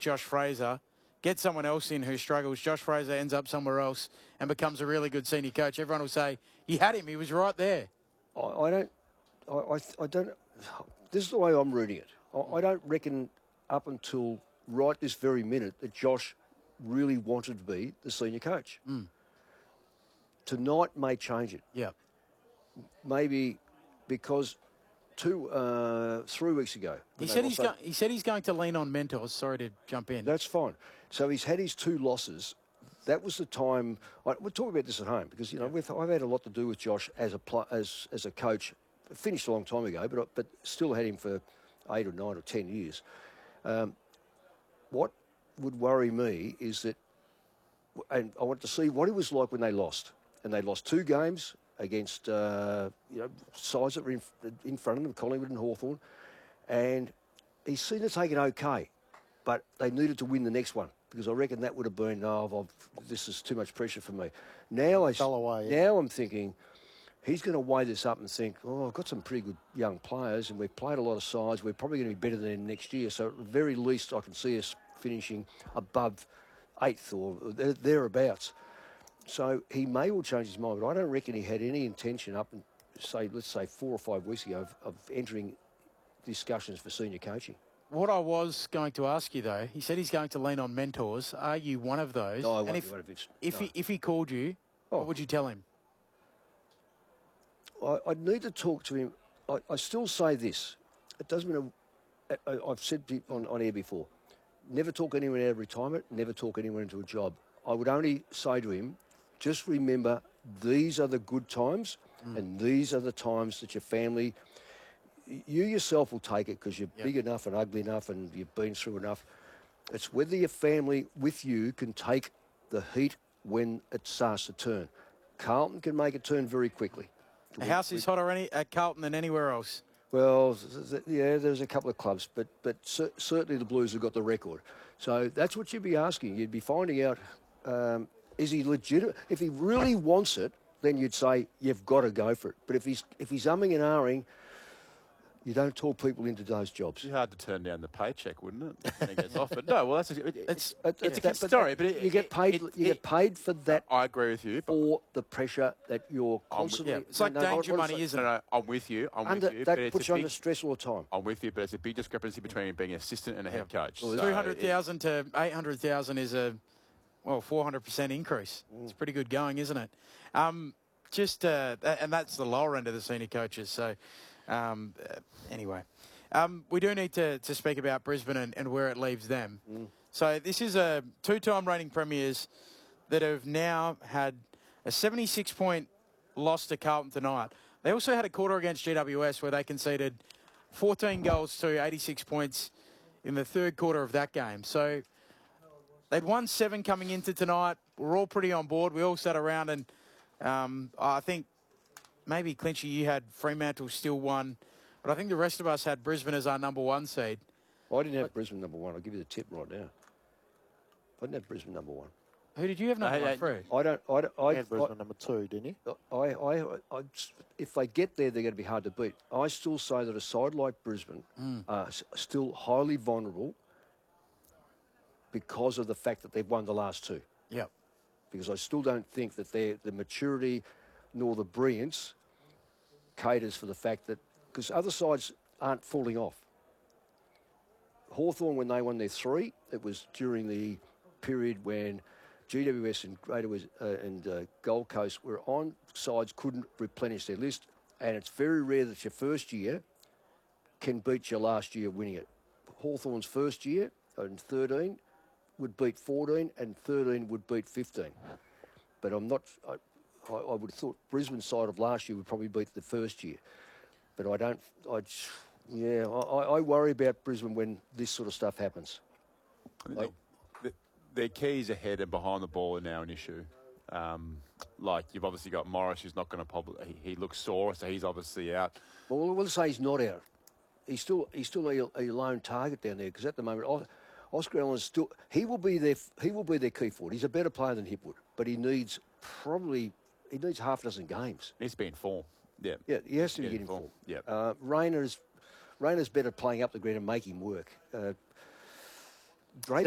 Josh Fraser, get someone else in who struggles. Josh Fraser ends up somewhere else and becomes a really good senior coach. Everyone will say, he had him. He was right there. I don't. This is the way I'm reading it. I don't reckon up until right this very minute that Josh really wanted to be the senior coach. Tonight may change it. Yeah. Maybe because 3 weeks ago. He said he's going to lean on mentors. Sorry to jump in. That's fine. So he's had his 2 losses. That was the time. We'll talk about this at home because I've had a lot to do with Josh as a coach. Finished a long time ago, but still had him for 8 or 9 or 10 years. What would worry me is that, and I want to see what it was like when they lost, and they lost 2 games against sides that were in front of them, Collingwood and Hawthorn, and he seemed to take it okay, but they needed to win the next one because I reckon that would have been, this is too much pressure for me. Now now I'm thinking he's going to weigh this up and think, I've got some pretty good young players and we've played a lot of sides. We're probably going to be better than them next year. So at the very least, I can see us finishing above 8th or thereabouts. So he may well change his mind, but I don't reckon he had any intention up and let's say 4 or 5 weeks ago of entering discussions for senior coaching. What I was going to ask you, though, he said he's going to lean on mentors. Are you one of those? No, I won't be one of it. If he called you, what would you tell him? I'd need to talk to him. I still say this. It doesn't mean I've said on air before, never talk anyone out of retirement, never talk anyone into a job. I would only say to him, just remember these are the good times and these are the times that your family, you yourself will take it because you're big enough and ugly enough and you've been through enough. It's whether your family with you can take the heat when it starts to turn. Carlton can make it turn very quickly. The house is hotter at Carlton than anywhere else. Well, yeah, there's a couple of clubs, but certainly the Blues have got the record. So that's what you'd be asking. You'd be finding out, is he legitimate? If he really wants it, then you'd say you've got to go for it. But if he's umming and ahhing, you don't talk people into those jobs. It's hard to turn down the paycheck, wouldn't it? When it gets offered. No, well, it's a good but story, but you get paid. You get paid for that. I agree with you. For the pressure that you're constantly. It's like danger money, isn't it? No, I'm with you. That puts you under stress all the time. I'm with you, but it's a big discrepancy between being an assistant and a head coach. Well, 300,000 to 800,000 is a 400% increase. It's pretty good going, isn't it? And that's the lower end of the senior coaches. So. Anyway, we do need to speak about Brisbane and where it leaves them. So this is a 2-time reigning premiers that have now had a 76-point loss to Carlton tonight. They also had a quarter against GWS where they conceded 14 goals to 86 points in the third quarter of that game. So they'd won 7 coming into tonight. We're all pretty on board. We all sat around and I think maybe, Clinchy, you had Fremantle still won, but I think the rest of us had Brisbane as our number 1 seed. I didn't have Brisbane number 1. I'll give you the tip right now. I didn't have Brisbane number 1. Who did you have number 1, Fred? I had Brisbane number 2, didn't you? If they get there, they're going to be hard to beat. I still say that a side like Brisbane are still highly vulnerable because of the fact that they've won the last 2. Yeah. Because I still don't think that the maturity nor the brilliance caters for the fact that, because other sides aren't falling off. Hawthorn, when they won their 3, it was during the period when GWS and Gold Coast were on, sides couldn't replenish their list, and it's very rare that your first year can beat your last year winning it. Hawthorn's first year in 13 would beat 14 and 13 would beat 15. But I would have thought Brisbane's side of last year would probably beat the first year. But I worry about Brisbane when this sort of stuff happens. Their keys ahead and behind the ball are now an issue. Like you've obviously got Morris, who's not going to he looks sore, so he's obviously out. Well, we'll say he's not out. He's still a lone target down there because at the moment Oscar Allen's still he will be their key forward. He's a better player than Hipwood, but he needs half a dozen games. He needs to be in form. Yeah. Yeah, he has to be in form. Yeah. Rayner's better playing up the ground and make him work. Great